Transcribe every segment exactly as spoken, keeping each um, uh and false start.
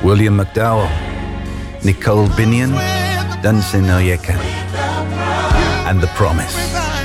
William McDowell, Nicole Binion, Dancing No You Can, and The Promise.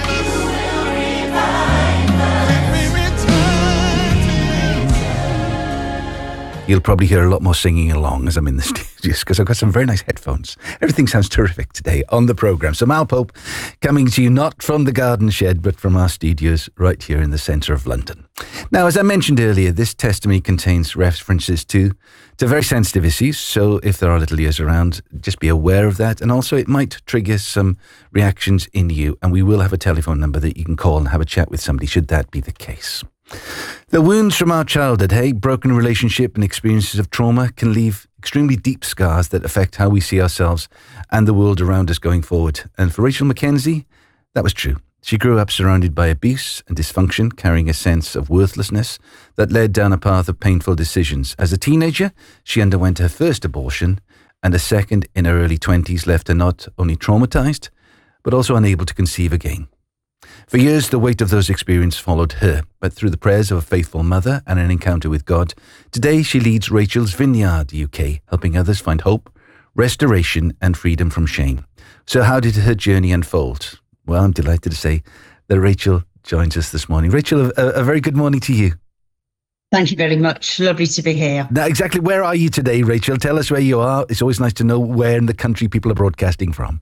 You'll probably hear a lot more singing along as I'm in the studios because I've got some very nice headphones. Everything sounds terrific today on the programme. So Mal Pope coming to you not from the garden shed but from our studios right here in the centre of London. Now, as I mentioned earlier, this testimony contains references to, to very sensitive issues. So if there are little ears around, just be aware of that. And also it might trigger some reactions in you. And we will have a telephone number that you can call and have a chat with somebody should that be the case. The wounds from our childhood, hey, broken relationship and experiences of trauma can leave extremely deep scars that affect how we see ourselves and the world around us going forward. And for Rachel Mackenzie, that was true. She grew up surrounded by abuse and dysfunction, carrying a sense of worthlessness that led down a path of painful decisions. As a teenager, she underwent her first abortion, and a second in her early twenties left her not only traumatized, but also unable to conceive again. For years, the weight of those experiences followed her, but through the prayers of a faithful mother and an encounter with God, today she leads Rachel's Vineyard U K, helping others find hope, restoration and freedom from shame. So how did her journey unfold? Well, I'm delighted to say that Rachel joins us this morning. Rachel, a, a very good morning to you. Thank you very much. Lovely to be here. Now, exactly where are you today, Rachel? Tell us where you are. It's always nice to know where in the country people are broadcasting from.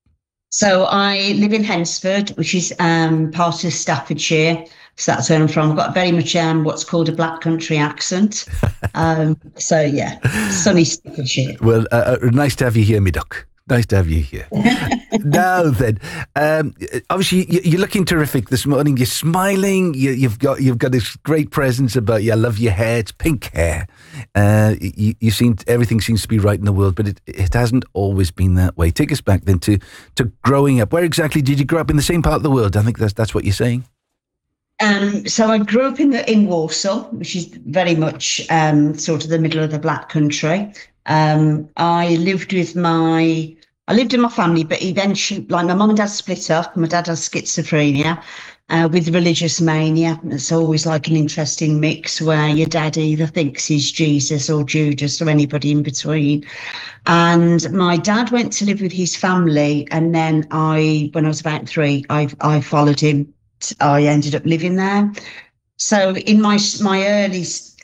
So I live in Hensford, which is um, part of Staffordshire. So that's where I'm from. I've got very much um, what's called a black country accent. Um, so, yeah, sunny Staffordshire. Well, uh, uh, nice to have you here, me duck. Nice to have you here. Now then, um, obviously you're looking terrific this morning. You're smiling. You, you've got you've got this great presence about you. I love your hair. It's pink hair. Uh, you, you seem everything seems to be right in the world, but it, it hasn't always been that way. Take us back then to to growing up. Where exactly did you grow up? In the same part of the world? I think that's that's what you're saying. Um, so I grew up in the in Walsall, which is very much um, sort of the middle of the Black Country. Um, I lived with my, I lived in my family, but eventually, like my mum and dad split up. My dad has schizophrenia uh, with religious mania. It's always like an interesting mix where your dad either thinks he's Jesus or Judas or anybody in between. And my dad went to live with his family, and then I, when I was about three, I I followed him. I ended up living there. So in my my early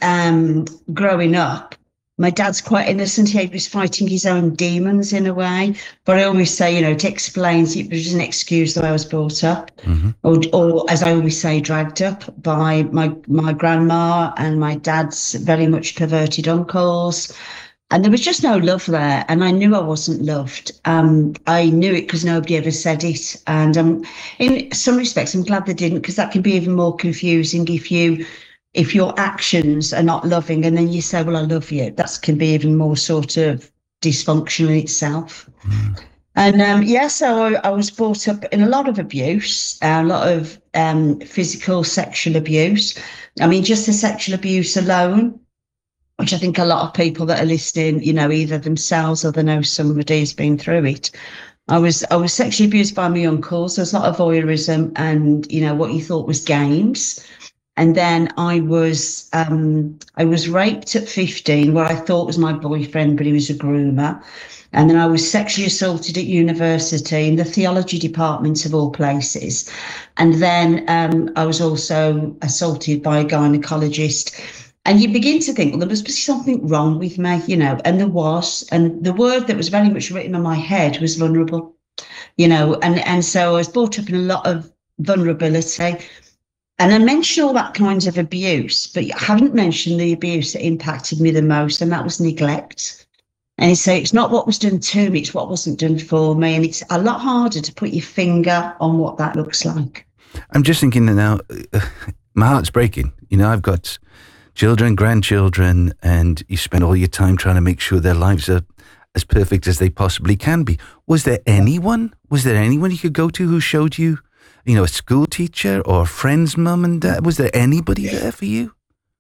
um, growing up, my dad's quite innocent. He was fighting his own demons in a way. But I always say, you know, it explains, it was an excuse the way I was brought up. Mm-hmm. Or, or as I always say, dragged up by my, my grandma and my dad's very much perverted uncles. And there was just no love there. And I knew I wasn't loved. Um, I knew it because nobody ever said it. And um, in some respects, I'm glad they didn't, because that can be even more confusing if you... if your actions are not loving and then you say, well, I love you, that can be even more sort of dysfunctional in itself. Mm. And um, yeah, so I, I was brought up in a lot of abuse, a lot of um, physical, sexual abuse. I mean, just the sexual abuse alone, which I think a lot of people that are listening, you know, either themselves or they know somebody has been through it. I was I was sexually abused by my uncles. There was a lot of voyeurism and, you know, what you thought was games. And then I was um, I was raped at fifteen, where I thought was my boyfriend, but he was a groomer. And then I was sexually assaulted at university in the theology department of all places. And then um, I was also assaulted by a gynecologist. And you begin to think, well, there must be something wrong with me, you know, and there was. And the word that was very much written on my head was vulnerable, you know, and, and so I was brought up in a lot of vulnerability. And I mentioned all that kinds of abuse, but I haven't mentioned the abuse that impacted me the most, and that was neglect. And so it's not what was done to me, it's what wasn't done for me. And it's a lot harder to put your finger on what that looks like. I'm just thinking that now, uh, my heart's breaking. You know, I've got children, grandchildren, and you spend all your time trying to make sure their lives are as perfect as they possibly can be. Was there anyone, was there anyone you could go to who showed you, you know, a school teacher or a friend's mum and dad? Was there anybody there for you?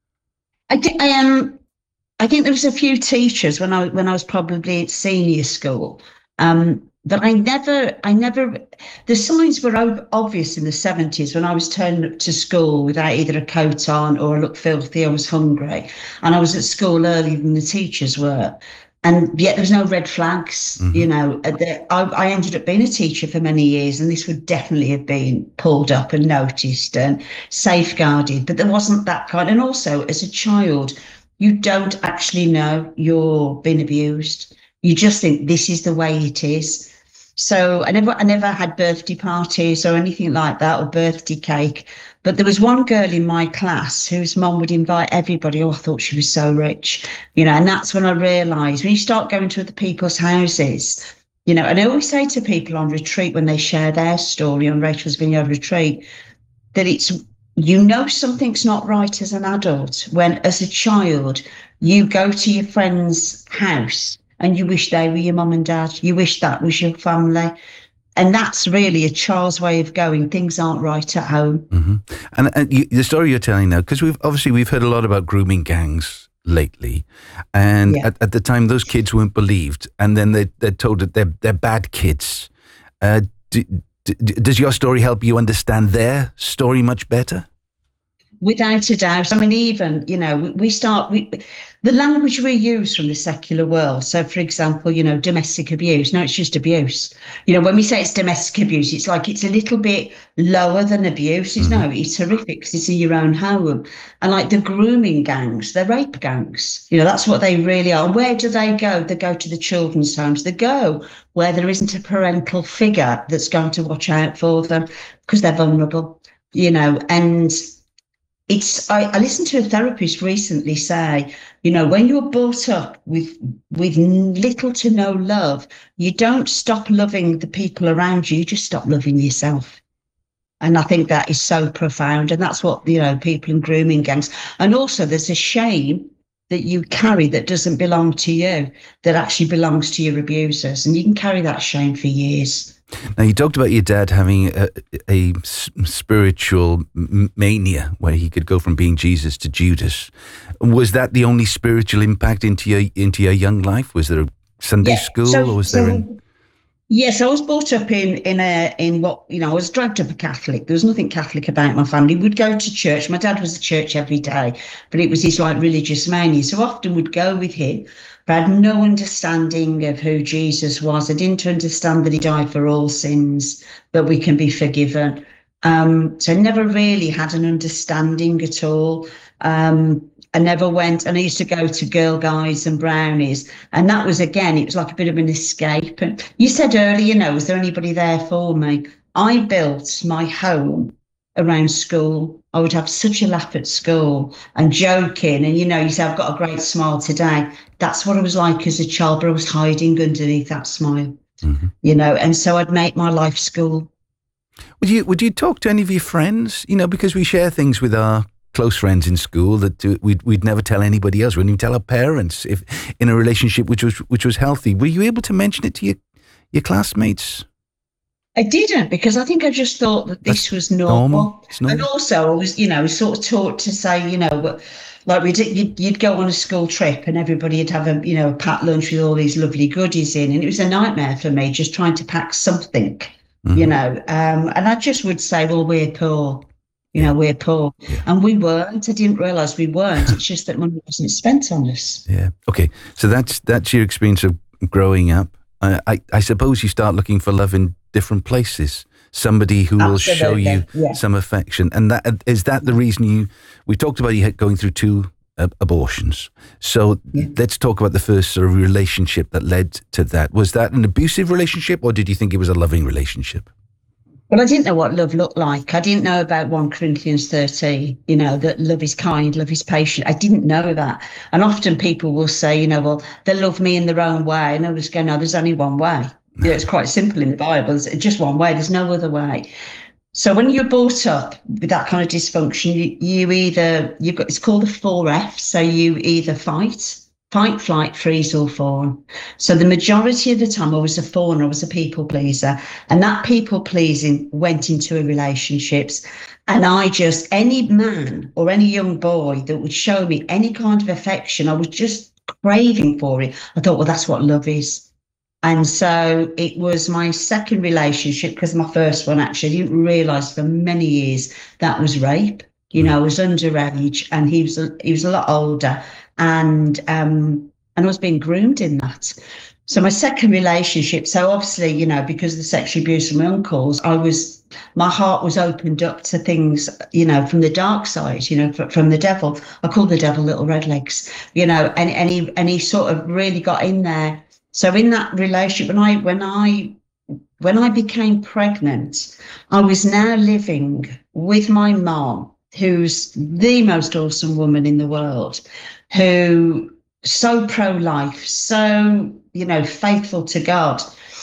I think I am. Um, I think there was a few teachers when I when I was probably at senior school. Um, but I never, I never, the signs were ob- obvious in the seventies when I was turning up to school without either a coat on or I looked filthy, I was hungry, and I was at school earlier than the teachers were. And yet there was no red flags, Mm-hmm. you know. The, I, I ended up being a teacher for many years, and this would definitely have been pulled up and noticed and safeguarded, but there wasn't that kind. And also, as a child, you don't actually know you're being abused. You just think this is the way it is. So I never, I never had birthday parties or anything like that, or birthday cake. But there was one girl in my class whose mum would invite everybody. Oh, I thought she was so rich, you know. And that's when I realised, when you start going to other people's houses, you know. And I always say to people on retreat when they share their story on Rachel's Vineyard Retreat, that it's, you know, something's not right as an adult when, as a child, you go to your friend's house and you wish they were your mum and dad. You wish that was your family. And that's really a child's way of going. Things aren't right at home. Mm-hmm. And, and you, the story you're telling now, because we've obviously we've heard a lot about grooming gangs lately, and yeah. at, at the time those kids weren't believed, and then they they're told that they're they're bad kids. Uh, do, do, does your story help you understand their story much better? Without a doubt. I mean, even, you know, we start, we, the language we use from the secular world. So, for example, you know, domestic abuse. No, it's just abuse. You know, when we say it's domestic abuse, it's like it's a little bit lower than abuse. It's mm-hmm. no, it's horrific because it's in your own home. And like the grooming gangs, they're rape gangs. You know, that's what they really are. And where do they go? They go to the children's homes. They go where there isn't a parental figure that's going to watch out for them because they're vulnerable, you know, and It's. I, I listened to a therapist recently say, you know, when you're brought up with with little to no love, you don't stop loving the people around you, you just stop loving yourself. And I think that is so profound. And that's what, you know, people in grooming gangs. And also there's a shame that you carry that doesn't belong to you, that actually belongs to your abusers. And you can carry that shame for years. Now, you talked about your dad having a, a spiritual mania where he could go from being Jesus to Judas. Was that the only spiritual impact into your into your young life? Was there a Sunday yeah, school, so, or was so, there? An... Yes, I was brought up in in a in what you know. I was dragged up a Catholic. There was nothing Catholic about my family. We'd go to church. My dad was at church every day, but it was his like religious mania. So often we'd go with him. But I had no understanding of who Jesus was. I didn't understand that he died for all sins, that we can be forgiven. Um, so I never really had an understanding at all. Um, I never went, and I used to go to Girl Guides and Brownies. And that was, again, it was like a bit of an escape. And you said earlier, you know, was there anybody there for me? I built my home around school. I would have such a laugh at school and joking. And, you know, you say, I've got a great smile today. That's what I was like as a child, but I was hiding underneath that smile, mm-hmm. you know, and so I'd make my life school. Would you, would you talk to any of your friends, you know, because we share things with our close friends in school that we'd, we'd never tell anybody else. We wouldn't even tell our parents if in a relationship which was, which was healthy. Were you able to mention it to your, your classmates? I didn't, because I think I just thought that this That's was normal. normal. normal. And also I was, you know, sort of taught to say, you know, like we'd, you'd, you'd go on a school trip and everybody would have a, you know, a packed lunch with all these lovely goodies in. And it was a nightmare for me just trying to pack something, mm-hmm. you know. Um, and I just would say, well, we're poor, you know, we're poor. Yeah. And we weren't. I didn't realise we weren't. It's just that money wasn't spent on us. Yeah. Okay. So that's, that's your experience of growing up. Uh, I, I suppose you start looking for love in different places, somebody who Absolutely. will show you yeah. some affection. And that is that the reason you, we talked about you going through two uh, abortions. So yeah. let's talk about the first sort of relationship that led to that. Was that an abusive relationship, or did you think it was a loving relationship? Well, I didn't know what love looked like. I didn't know about First Corinthians thirteen, you know, that love is kind, love is patient. I didn't know that. And often people will say, you know, well, they love me in their own way. And I was going, no, there's only one way. You know, it's quite simple in the Bible. It's just one way. There's no other way. So when you're brought up with that kind of dysfunction, you, you either, you've got, it's called the four F's. So you either fight, fight, flight, freeze, or fawn. So the majority of the time I was a fawn, I was a people pleaser. And that people pleasing went into a relationships. And I just, any man or any young boy that would show me any kind of affection, I was just craving for it. I thought, well, that's what love is. And so it was my second relationship, because my first one actually, I didn't realise for many years that was rape. You know, I was underage and he was a, he was a lot older, and um, and I was being groomed in that. So my second relationship, so obviously, you know, because of the sexual abuse from my uncles, I was, my heart was opened up to things, you know, from the dark side, you know, from the devil. I call the devil Little Red Legs, you know, and, and he and he sort of really got in there. So in that relationship, when I when I when I became pregnant, I was now living with my mom, who's the most awesome woman in the world, who so pro-life, so, you know, faithful to God.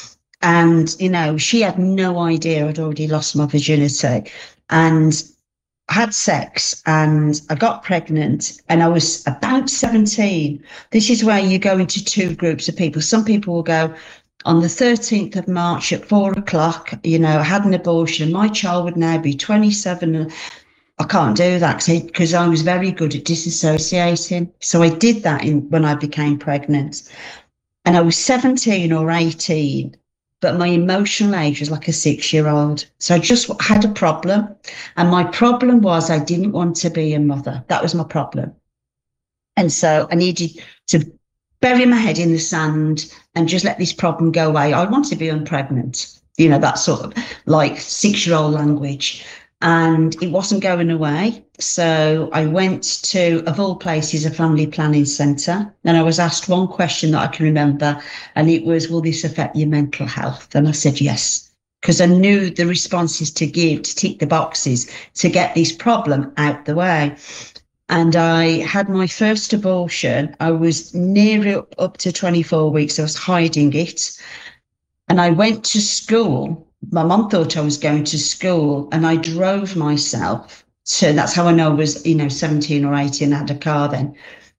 And, you know, she had no idea I'd already lost my virginity, and had sex, and I got pregnant, and I was about seventeen. This is where you go into two groups of people. Some people will go, on the thirteenth of March at four o'clock, you know, I had an abortion. My child would now be twenty-seven. I can't do that because I was very good at disassociating. So I did that in, when I became pregnant. And I was seventeen or eighteen, but my emotional age was like a six-year-old. So I just had a problem. And my problem was I didn't want to be a mother. That was my problem. And so I needed to bury my head in the sand and just let this problem go away. I want to be unpregnant, you know, that sort of like six-year-old language. And it wasn't going away. So I went to, of all places, a family planning centre. And I was asked one question that I can remember. And it was, will this affect your mental health? And I said, yes, because I knew the responses to give, to tick the boxes, to get this problem out the way. And I had my first abortion. I was nearly up, up to twenty-four weeks. I was hiding it. And I went to school. My mum thought I was going to school, and I drove myself to, that's how I know I was, you know, seventeen or eighteen, I had a car then,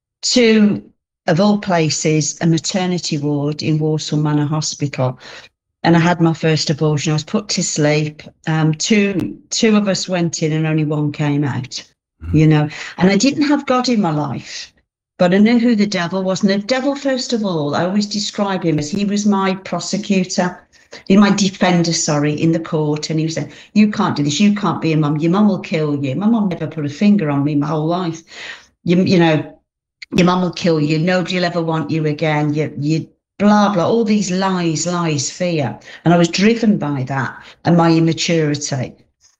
to, of all places, a maternity ward in Walsall Manor Hospital. And I had my first abortion. I was put to sleep. Um, two, two of us went in and only one came out, you know, and I didn't have God in my life, but I knew who the devil was. And the devil, first of all, I always describe him as he was my prosecutor. In my defender, sorry, in the court. And he was saying, you can't do this. You can't be a mum. Your mum will kill you. My mum never put a finger on me my whole life. You, you know, your mum will kill you. Nobody will ever want you again. You, you, blah, blah, all these lies, lies, fear. And I was driven by that and my immaturity.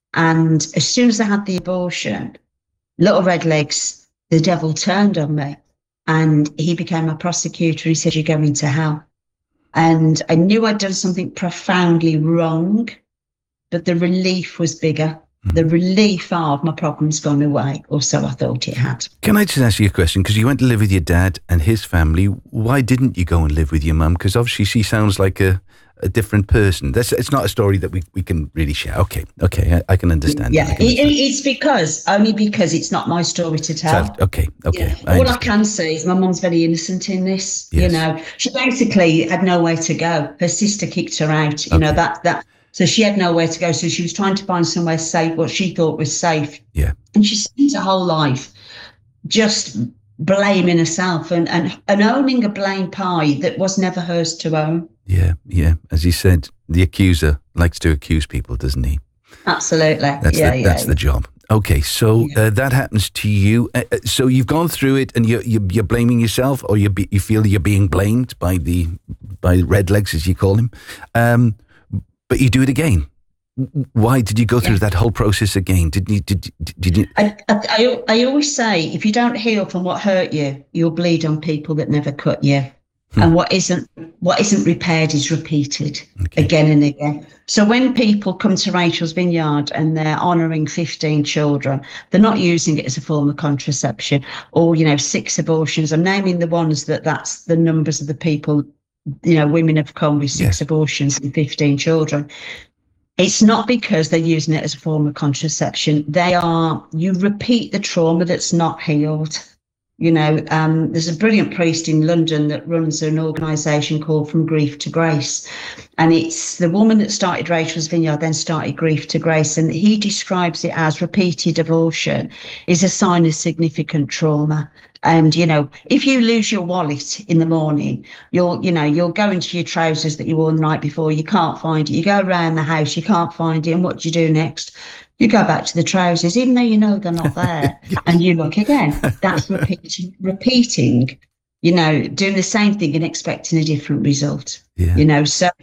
And as soon as I had the abortion, Little Red Legs, the devil turned on me and he became a prosecutor. He said, you're going to hell. And I knew I'd done something profoundly wrong, but the relief was bigger. The relief of my problem's gone away, or so I thought it had. Can I just ask you a question? Because you went to live with your dad and his family. Why didn't you go and live with your mum? Because obviously she sounds like a, a different person. That's, it's not a story that we, we can really share. Okay, okay, I, I can understand. Yeah, that. Can understand. It, it's because, only because it's not my story to tell. So, okay, okay. Yeah. I All I can say is my mum's very innocent in this. Yes. You know, she basically had nowhere to go. Her sister kicked her out. You okay. know, that, that, so she had nowhere to go. So she was trying to find somewhere safe, what she thought was safe. Yeah. And she spent her whole life just blaming herself and, and, and owning a blame pie that was never hers to own. Yeah, yeah. As you said, the accuser likes to accuse people, doesn't he? Absolutely. That's yeah, the, yeah, that's yeah. the job. Okay, so yeah. uh, that happens to you. Uh, so you've gone through it, and you're you're, you're blaming yourself, or you be, you feel you're being blamed by the by Red Legs, as you call him. Um, but you do it again. Why did you go through yeah. that whole process again? Did you? Did, did, did you? I, I I always say, if you don't heal from what hurt you, you'll bleed on people that never cut you. Hmm. And what isn't what isn't repaired is repeated okay. again and again. So when people come to Rachel's Vineyard and they're honouring fifteen children, they're not using it as a form of contraception, or, you know, six abortions. I'm naming the ones that that's the numbers of the people, you know, women have come with six yes. abortions and fifteen children. It's not because they're using it as a form of contraception. They are, you repeat the trauma that's not healed. You know, um, there's a brilliant priest in London that runs an organisation called From Grief to Grace. And it's the woman that started Rachel's Vineyard, then started Grief to Grace. And he describes it as repeated abortion is a sign of significant trauma. And, you know, if you lose your wallet in the morning, you'll, you know, you'll go into your trousers that you wore the night before, you can't find it. You go around the house, you can't find it. And what do you do next? You go back to the trousers, even though you know they're not there. Yes. And you look again. That's repeating, repeating, you know, doing the same thing and expecting a different result. Yeah. You know, so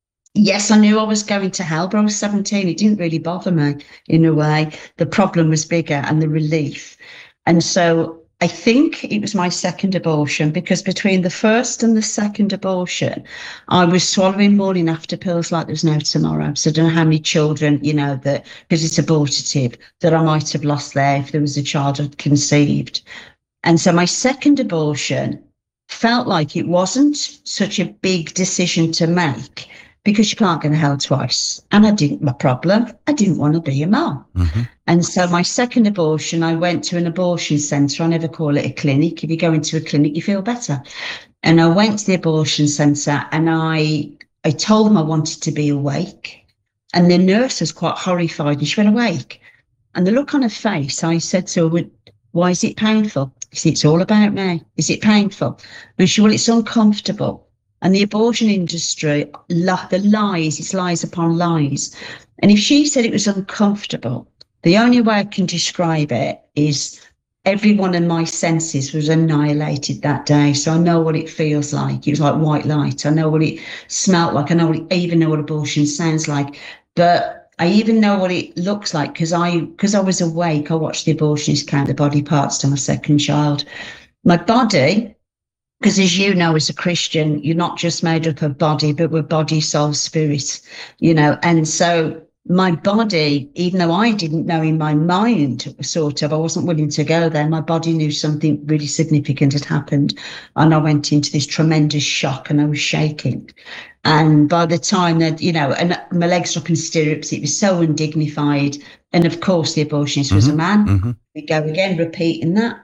yes, I knew I was going to hell, but I was seventeen. It didn't really bother me in a way. The problem was bigger and the relief. And so I think it was my second abortion, because between the first and the second abortion, I was swallowing morning after pills like there was no tomorrow. So I don't know how many children, you know, that, because it's abortive, that I might have lost there if there was a child I'd conceived. And so my second abortion felt like it wasn't such a big decision to make, because you can't go to hell twice. And I didn't, my problem, I didn't want to be a mum. Mm-hmm. And so my second abortion, I went to an abortion centre. I never call it a clinic. If you go into a clinic, you feel better. And I went to the abortion centre and I, I told them I wanted to be awake. And the nurse was quite horrified and she went, awake. And the look on her face, I said to her, why is it painful? She said, it's all about me. Is it painful? And she, well, it's uncomfortable. And the abortion industry, the lies, it's lies upon lies. And if she said it was uncomfortable, the only way I can describe it is every one of my senses was annihilated that day. So I know what it feels like. It was like white light. I know what it smelled like. I know what it, I even know what abortion sounds like. But I even know what it looks like because I, because I was awake. I watched the abortionist count the body parts to my second child. My body, because as you know, as a Christian, you're not just made up of body, but we're body, soul, spirit, you know. And so my body, even though I didn't know in my mind, sort of, I wasn't willing to go there, my body knew something really significant had happened. And I went into this tremendous shock and I was shaking. And by the time that, you know, and my legs were up in stirrups, it was so undignified. And of course, the abortionist mm-hmm. was a man. Mm-hmm. We go again, repeating that.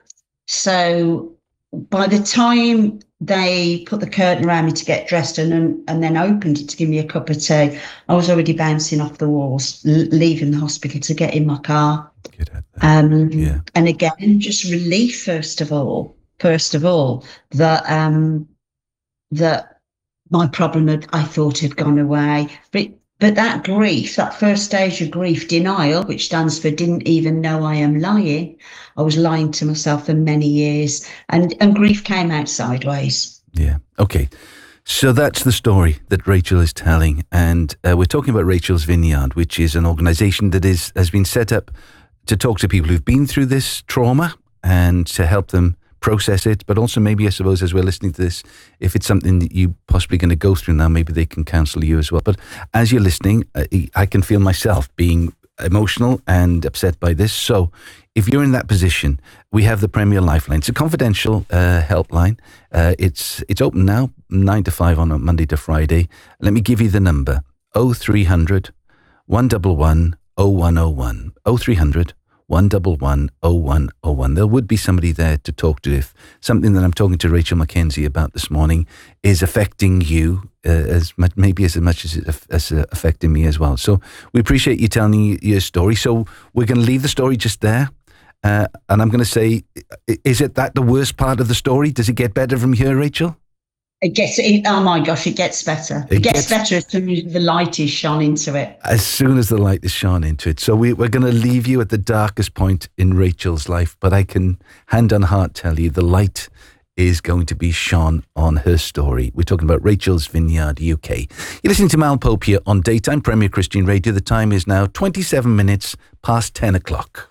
So by the time they put the curtain around me to get dressed and then, and then opened it to give me a cup of tea, I was already bouncing off the walls, l- leaving the hospital to get in my car. Get out there. Um, yeah. And again, just relief, first of all, first of all, that, um, that my problem had, I thought had gone away. But But that grief, that first stage of grief, denial, which stands for didn't even know I am lying. I was lying to myself for many years, and, and grief came out sideways. Yeah. Okay. So that's the story that Rachel is telling. And uh, we're talking about Rachel's Vineyard, which is an organisation that is has been set up to talk to people who've been through this trauma and to help them process it, but also maybe, I suppose, as we're listening to this, if it's something that you're possibly going to go through now, maybe they can counsel you as well. But as you're listening, I can feel myself being emotional and upset by this. So if you're in that position, we have the Premier Lifeline. It's a confidential uh, helpline. Uh, it's it's open now, nine to five on a Monday to Friday. Let me give you the number, oh three hundred, one one one, oh one oh one, oh three hundred, one one one, oh one oh one. There would be somebody there to talk to if something that I'm talking to Rachel Mackenzie about this morning is affecting you uh, as much, maybe as much as it's as, uh, affecting me as well. So we appreciate you telling your story. So we're going to leave the story just there. Uh, and I'm going to say, is it that the worst part of the story? Does it get better from here, Rachel? It gets, it, oh my gosh, it gets better. It, it gets, gets better as soon as the light is shone into it. As soon as the light is shone into it. So we, we're going to leave you at the darkest point in Rachel's life, but I can hand on heart tell you the light is going to be shone on her story. We're talking about Rachel's Vineyard U K. You're listening to Mal Pope here on Daytime Premier Christian Radio. The time is now twenty-seven minutes past ten o'clock.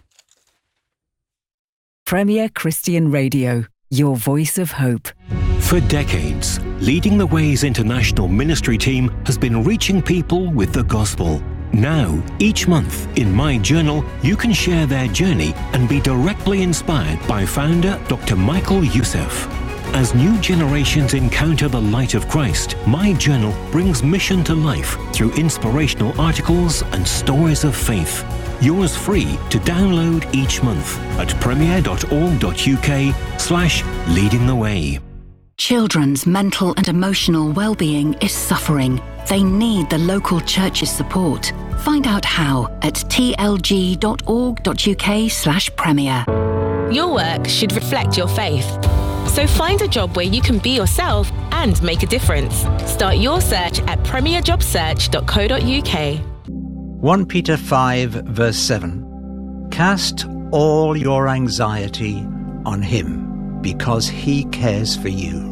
Premier Christian Radio, your voice of hope. For decades, Leading the Way's international ministry team has been reaching people with the gospel. Now, each month, in My Journal, you can share their journey and be directly inspired by founder Doctor Michael Youssef. As new generations encounter the light of Christ, My Journal brings mission to life through inspirational articles and stories of faith. Yours free to download each month at premier.org.uk slash leading the way. Children's mental and emotional well-being is suffering. They need the local church's support. Find out how at tlg.org.uk slash premier. Your work should reflect your faith. So find a job where you can be yourself and make a difference. Start your search at premier job search dot co dot uk. First Peter five, verse seven. Cast all your anxiety on him, because he cares for you.